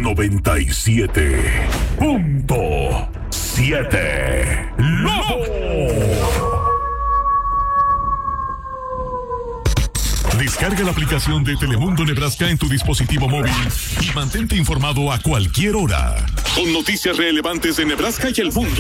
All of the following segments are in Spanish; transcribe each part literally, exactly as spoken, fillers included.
noventa y siete punto siete. ¡Lobo! Descarga la aplicación de Telemundo Nebraska en tu dispositivo móvil y mantente informado a cualquier hora. Con noticias relevantes de Nebraska y el mundo.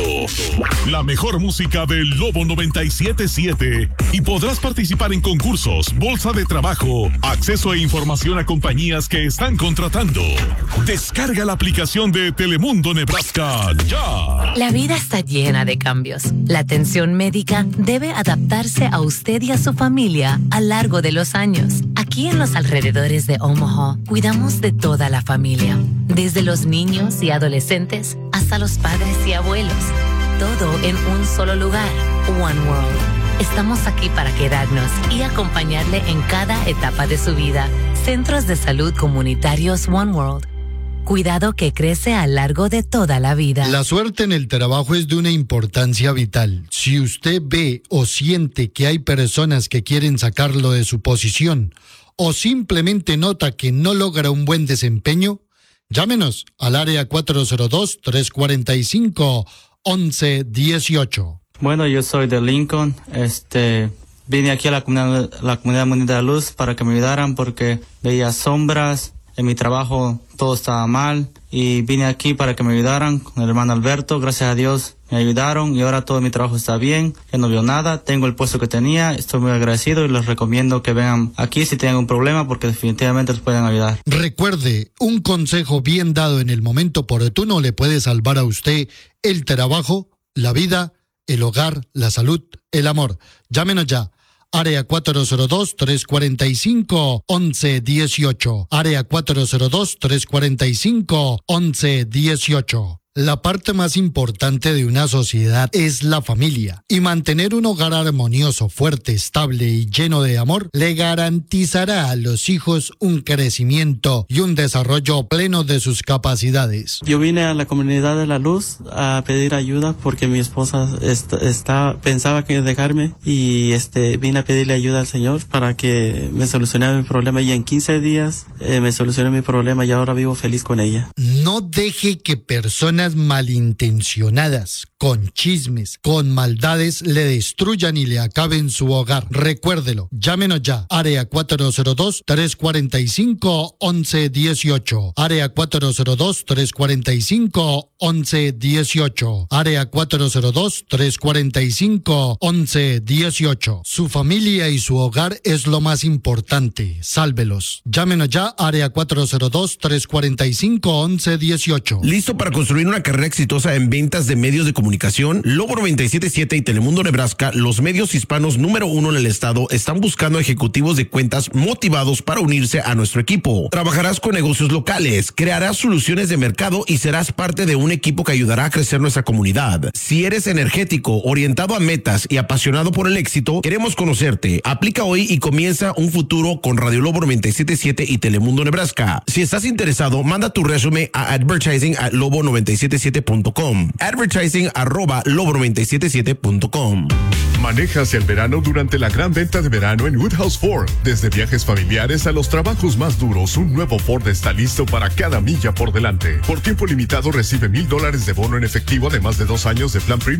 La mejor música del Lobo noventa y siete punto siete. Y podrás participar en concursos, bolsa de trabajo, acceso e información a compañías que están contratando. Descarga la aplicación de Telemundo Nebraska ya. La vida está llena de cambios. La atención médica debe adaptarse a usted y a su familia a lo largo de los años. Aquí en los alrededores de Omaha, cuidamos de toda la familia, desde los niños y adolescentes hasta los padres y abuelos. Todo en un solo lugar, One World. Estamos aquí para quedarnos y acompañarle en cada etapa de su vida. Centros de Salud Comunitarios One World. Cuidado que crece a lo largo de toda la vida. La suerte en el trabajo es de una importancia vital. Si usted ve o siente que hay personas que quieren sacarlo de su posición o simplemente nota que no logra un buen desempeño, llámenos al área cuatro cero dos, tres cuatro cinco, once dieciocho. Bueno, yo soy de Lincoln. Este, vine aquí a la comunidad, la comunidad Mundial de la Luz para que me ayudaran porque veía sombras. En mi trabajo todo estaba mal y vine aquí para que me ayudaran con el hermano Alberto. Gracias a Dios me ayudaron y ahora todo mi trabajo está bien. Ya no veo nada, tengo el puesto que tenía, estoy muy agradecido y les recomiendo que vengan aquí si tienen un problema porque definitivamente les pueden ayudar. Recuerde, un consejo bien dado en el momento oportuno le puede salvar a usted el trabajo, la vida, el hogar, la salud, el amor. Llámenos ya. Área cuatro cero dos, tres cuatro cinco, once dieciocho. Área cuatro cero dos, tres cuatro cinco, once dieciocho. La parte más importante de una sociedad es la familia, y mantener un hogar armonioso, fuerte, estable y lleno de amor le garantizará a los hijos un crecimiento y un desarrollo pleno de sus capacidades. Yo vine a la comunidad de la luz a pedir ayuda porque mi esposa está, está pensaba que dejarme y este vine a pedirle ayuda al Señor para que me solucionara mi problema y en quince días eh, me solucionó mi problema y ahora vivo feliz con ella. No deje que personas malintencionadas, con chismes, con maldades, le destruyan y le acaben su hogar. Recuérdelo, llámenos ya. Área cuatro cero dos, tres cuatro cinco, once dieciocho. Área cuatro cero dos, tres cuatro cinco, once dieciocho. Área cuatro cero dos, tres cuatro cinco, once dieciocho. Su familia y su hogar es lo más importante. Sálvelos. Llámenos ya. Área cuatro cero dos, tres cuatro cinco, once dieciocho. ¿Listo para construir una carrera exitosa en ventas de medios de comunicación? Lobo noventa y siete punto siete y Telemundo Nebraska, los medios hispanos número uno en el estado, están buscando ejecutivos de cuentas motivados para unirse a nuestro equipo. Trabajarás con negocios locales, crearás soluciones de mercado y serás parte de un equipo que ayudará a crecer nuestra comunidad. Si eres energético, orientado a metas y apasionado por el éxito, queremos conocerte. Aplica hoy y comienza un futuro con Radio Lobo noventa y siete punto siete y Telemundo Nebraska. Si estás interesado, manda tu resumen a advertising at lobo noventa y siete punto siete punto com. Advertising arroba lobo noventa y siete punto siete punto com. Manejas el verano durante la gran venta de verano en Woodhouse Ford. Desde viajes familiares a los trabajos más duros, un nuevo Ford está listo para cada milla por delante. Por tiempo limitado recibe mil dólares de bono en efectivo, además de dos años de plan premium.